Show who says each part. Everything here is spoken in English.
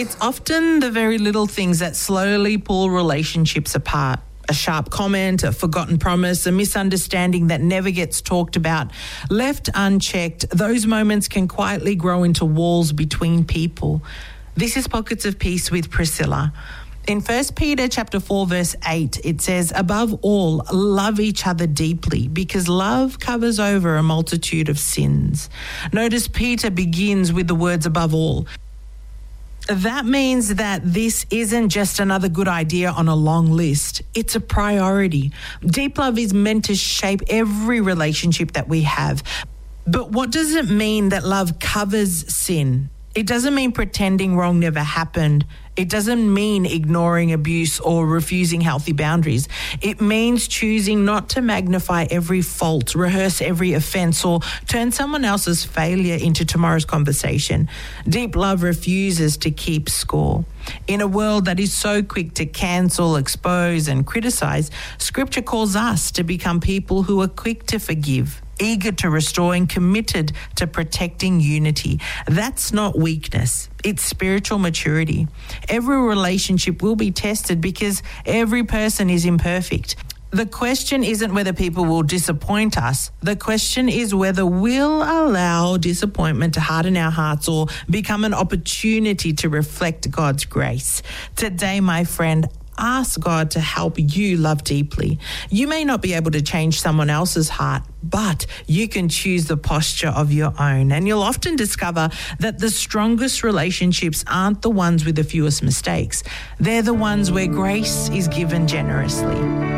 Speaker 1: It's often the very little things that slowly pull relationships apart. A sharp comment, a forgotten promise, a misunderstanding that never gets talked about. Left unchecked, those moments can quietly grow into walls between people. This is Pockets of Peace with Priscilla. In 1 Peter chapter 4, verse 8, it says, above all, love each other deeply, because love covers over a multitude of sins. Notice Peter begins with the words above all. That means that this isn't just another good idea on a long list. It's a priority. Deep love is meant to shape every relationship that we have. But what does it mean that love covers sin? It doesn't mean pretending wrong never happened. It doesn't mean ignoring abuse or refusing healthy boundaries. It means choosing not to magnify every fault, rehearse every offense, or turn someone else's failure into tomorrow's conversation. Deep love refuses to keep score. In a world that is so quick to cancel, expose, and criticize, Scripture calls us to become people who are quick to forgive, eager to restore, and committed to protecting unity. That's not weakness. It's spiritual maturity. Every relationship will be tested because every person is imperfect. The question isn't whether people will disappoint us. The question is whether we'll allow disappointment to harden our hearts or become an opportunity to reflect God's grace. Today, my friend, ask God to help you love deeply. You may not be able to change someone else's heart, but you can choose the posture of your own. And you'll often discover that the strongest relationships aren't the ones with the fewest mistakes. They're the ones where grace is given generously.